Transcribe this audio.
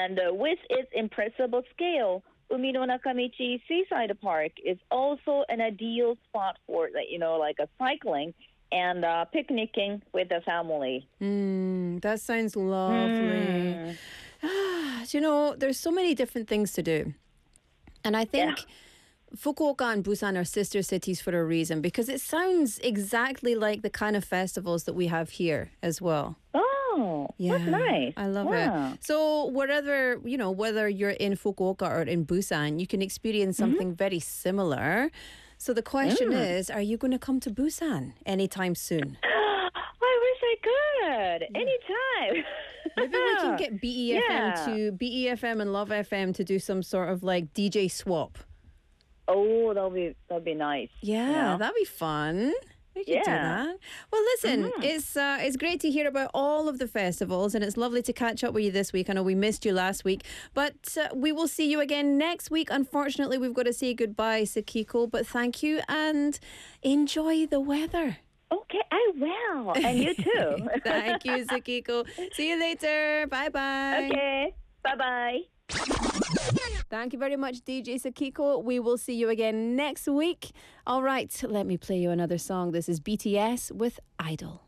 And with its impressive scale, Umino Nakamichi Seaside Park is also an ideal spot for, like a cycling and picnicking with the family. That sounds lovely. There's so many different things to do. And I think Fukuoka and Busan are sister cities for a reason, because it sounds exactly like the kind of festivals that we have here as well. Oh, that's nice. I love it. So whether you're in Fukuoka or in Busan, you can experience something very similar. So the question is, are you going to come to Busan anytime soon? I wish I could. Anytime. Maybe we can get BEFM and Love FM to do some sort of like DJ swap. Oh, that'll be nice. Yeah, that'd be fun. We could do that. Well, listen, it's great to hear about all of the festivals, and it's lovely to catch up with you this week. I know we missed you last week, but we will see you again next week. Unfortunately, we've got to say goodbye, Sakiko, but thank you and enjoy the weather. Okay, I will. And you too. Thank you, Sakiko. See you later. Bye-bye. Okay, bye-bye. Thank you very much, DJ Sakiko. We will see you again next week. All right, let me play you another song. This is BTS with Idol.